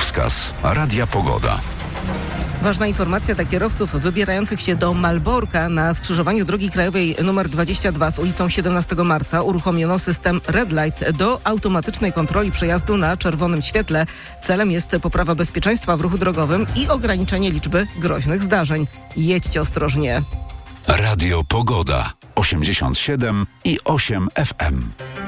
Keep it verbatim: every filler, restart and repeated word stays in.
Drogowskaz Radia Pogoda. Ważna informacja dla kierowców wybierających się do Malborka. Na skrzyżowaniu drogi krajowej nr dwadzieścia dwa z ulicą siedemnastego marca uruchomiono system Red Light do automatycznej kontroli przejazdu na czerwonym świetle. Celem jest poprawa bezpieczeństwa w ruchu drogowym i ograniczenie liczby groźnych zdarzeń. Jedźcie ostrożnie. Radio Pogoda osiemdziesiąt siedem i osiem F M.